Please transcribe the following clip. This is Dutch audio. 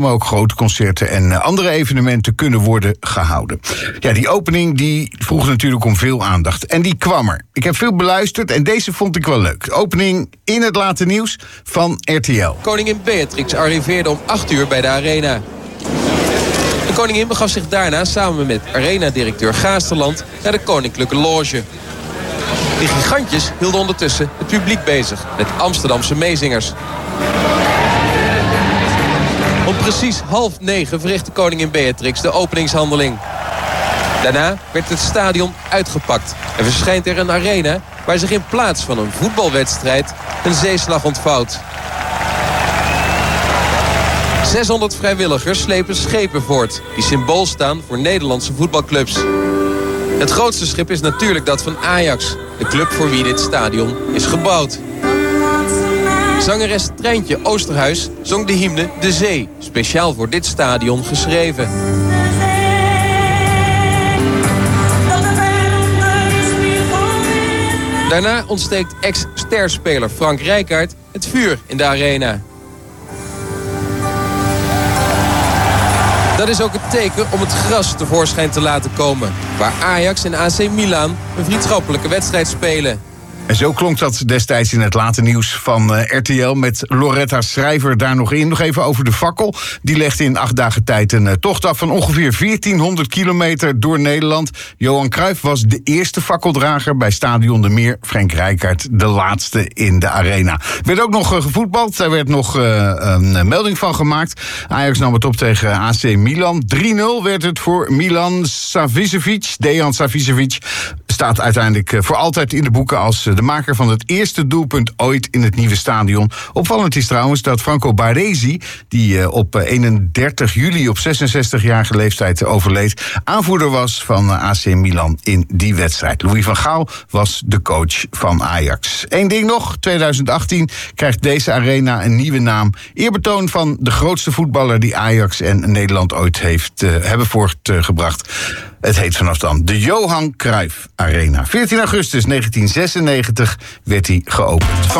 maar ook grote concerten en andere evenementen kunnen worden gehouden. Ja, die opening die vroeg natuurlijk om veel aandacht. En die kwam er. Ik heb veel beluisterd en deze vond ik wel leuk. De opening in het late nieuws van RTL. Koningin Beatrix arriveerde om 8 uur bij de Arena. De koningin begaf zich daarna samen met Arena-directeur Gaasterland naar de Koninklijke Loge. Die gigantjes hielden ondertussen het publiek bezig met Amsterdamse meezingers. Om precies 8:30 verrichtte koningin Beatrix de openingshandeling. Daarna werd het stadion uitgepakt en verschijnt er een arena waar zich in plaats van een voetbalwedstrijd een zeeslag ontvouwt. 600 vrijwilligers slepen schepen voort die symbool staan voor Nederlandse voetbalclubs. Het grootste schip is natuurlijk dat van Ajax, de club voor wie dit stadion is gebouwd. Zangeres Treintje Oosterhuis zong de hymne De Zee, speciaal voor dit stadion geschreven. Daarna ontsteekt ex-sterspeler Frank Rijkaard het vuur in de arena. Dat is ook het teken om het gras tevoorschijn te laten komen, waar Ajax en AC Milan een vriendschappelijke wedstrijd spelen. En zo klonk dat destijds in het late nieuws van RTL met Loretta Schrijver daar nog in. Nog even over de fakkel. Die legde in 8 dagen tijd een tocht af van ongeveer 1400 kilometer door Nederland. Johan Cruijff was de eerste fakkeldrager bij Stadion de Meer. Frank Rijkaard de laatste in de arena. Er werd ook nog gevoetbald. Daar werd nog een melding van gemaakt. Ajax nam het op tegen AC Milan. 3-0 werd het voor Milan. Dejan Savicevic staat uiteindelijk voor altijd in de boeken als de maker van het eerste doelpunt ooit in het nieuwe stadion. Opvallend is trouwens dat Franco Baresi, die op 31 juli op 66-jarige leeftijd overleed, aanvoerder was van AC Milan in die wedstrijd. Louis van Gaal was de coach van Ajax. Eén ding nog, 2018 krijgt deze arena een nieuwe naam. Eerbetoon van de grootste voetballer die Ajax en Nederland ooit hebben voortgebracht. Het heet vanaf dan de Johan Cruijff Arena. 14 augustus 1996 werd hij geopend.